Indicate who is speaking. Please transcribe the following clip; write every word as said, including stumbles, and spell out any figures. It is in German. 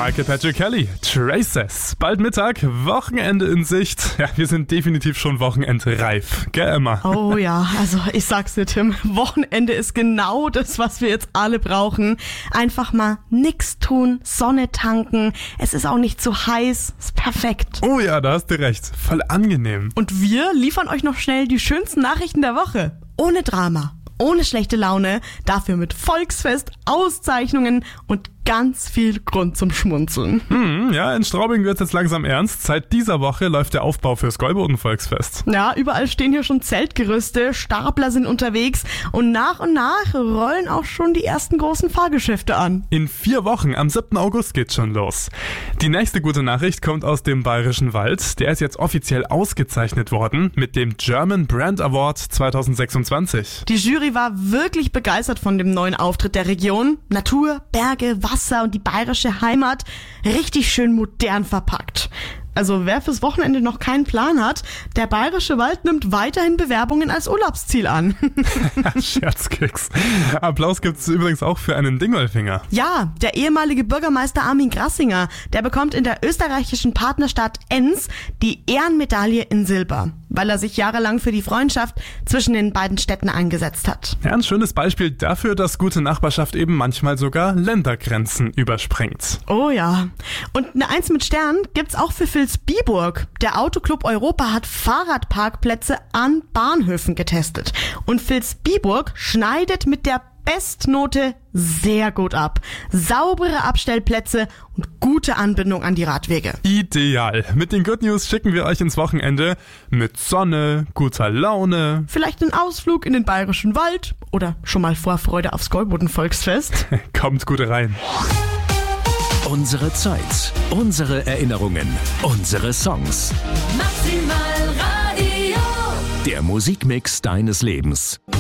Speaker 1: Michael Patrick Kelly, Traces. Bald Mittag, Wochenende in Sicht. Ja, wir sind definitiv schon wochenendreif. Gell, Emma?
Speaker 2: Oh ja, also ich sag's dir, Tim. Wochenende ist genau das, was wir jetzt alle brauchen. Einfach mal nix tun, Sonne tanken. Es ist auch nicht zu heiß. Ist perfekt.
Speaker 1: Oh ja, da hast du recht. Voll angenehm.
Speaker 2: Und wir liefern euch noch schnell die schönsten Nachrichten der Woche. Ohne Drama, ohne schlechte Laune, dafür mit Volksfest, Auszeichnungen und ganz viel Grund zum Schmunzeln.
Speaker 1: Hm, ja, in Straubing wird's jetzt langsam ernst. Seit dieser Woche läuft der Aufbau fürs Gäuboden-Volksfest.
Speaker 2: Ja, überall stehen hier schon Zeltgerüste, Stapler sind unterwegs und nach und nach rollen auch schon die ersten großen Fahrgeschäfte an.
Speaker 1: In vier Wochen, am siebten August geht's schon los. Die nächste gute Nachricht kommt aus dem Bayerischen Wald. Der ist jetzt offiziell ausgezeichnet worden mit dem German Brand Award zwanzig sechsundzwanzig.
Speaker 2: Die Jury war wirklich begeistert von dem neuen Auftritt der Region. Natur, Berge, Wasser und die bayerische Heimat richtig schön modern verpackt. Also wer fürs Wochenende noch keinen Plan hat, der Bayerische Wald nimmt weiterhin Bewerbungen als Urlaubsziel an.
Speaker 1: Scherzkeks. Applaus gibt's übrigens auch für einen Dingolfinger.
Speaker 2: Ja, der ehemalige Bürgermeister Armin Grassinger, der bekommt in der österreichischen Partnerstadt Enns die Ehrenmedaille in Silber, weil er sich jahrelang für die Freundschaft zwischen den beiden Städten eingesetzt hat.
Speaker 1: Ja, ein schönes Beispiel dafür, dass gute Nachbarschaft eben manchmal sogar Ländergrenzen überspringt.
Speaker 2: Oh ja. Und eine Eins mit Stern gibt's auch für Vilsbiburg. Der Autoclub Europa hat Fahrradparkplätze an Bahnhöfen getestet. Und Vilsbiburg schneidet mit der Bestnote sehr gut ab. Saubere Abstellplätze und gute Anbindung an die Radwege.
Speaker 1: Ideal. Mit den Good News schicken wir euch ins Wochenende mit Sonne, guter Laune.
Speaker 2: Vielleicht einen Ausflug in den Bayerischen Wald oder schon mal Vorfreude aufs Gäuboden-Volksfest.
Speaker 1: Kommt gut rein.
Speaker 3: Unsere Zeit, unsere Erinnerungen, unsere Songs.
Speaker 4: Maximal Radio.
Speaker 3: Der Musikmix deines Lebens.